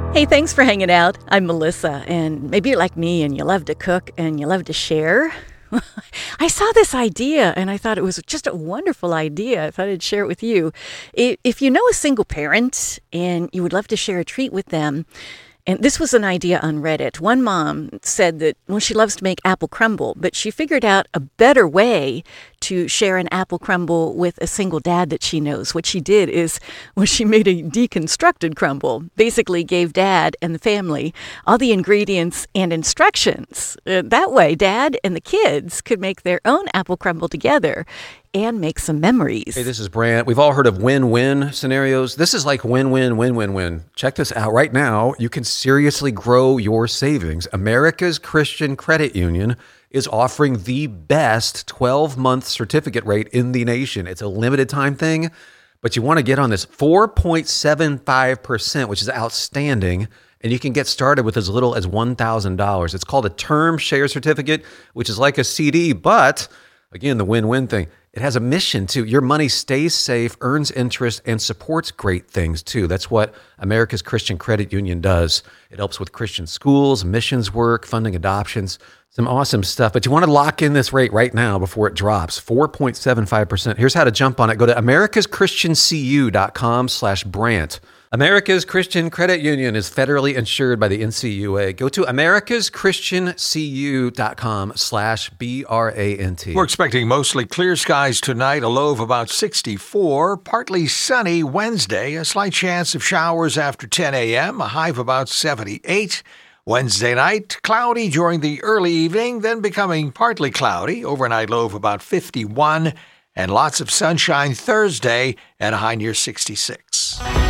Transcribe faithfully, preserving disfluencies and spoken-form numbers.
Hey, thanks for hanging out. I'm Melissa, and maybe you're like me and you love to cook and you love to share. I saw this idea and I thought it was just a wonderful idea. I thought I'd share it with you. I- If you know a single parent and you would love to share a treat with them, and this was an idea on Reddit. One mom said that, well, she loves to make apple crumble, but she figured out a better way to share an apple crumble with a single dad that she knows. What she did is, well, she made a deconstructed crumble, basically gave dad and the family all the ingredients and instructions. Uh, that way, dad and the kids could make their own apple crumble together and make some memories. Hey, this is Brant. We've all heard of win-win scenarios. This is like win-win, win-win-win. Check this out. Right now, you can seriously grow your savings. America's Christian Credit Union is offering the best twelve-month certificate rate in the nation. It's a limited time thing, but you want to get on this four point seven five percent, which is outstanding, and you can get started with as little as one thousand dollars. It's called a term share certificate, which is like a C D, but again, the win-win thing. It has a mission too. Your money stays safe, earns interest, and supports great things too. That's what America's Christian Credit Union does. It helps with Christian schools, missions work, funding adoptions, some awesome stuff. But you want to lock in this rate right now before it drops, four point seven five percent. Here's how to jump on it. Go to americaschristiancu.com slash Brant. America's Christian Credit Union is federally insured by the N C U A. Go to americaschristiancu.com slash B R A N T. We're expecting mostly clear skies tonight, a low of about sixty-four. Partly sunny Wednesday, a slight chance of showers after ten a.m., a high of about seventy-eight. Wednesday night, cloudy during the early evening, then becoming partly cloudy, overnight low of about fifty-one, and lots of sunshine Thursday at a high near sixty-six.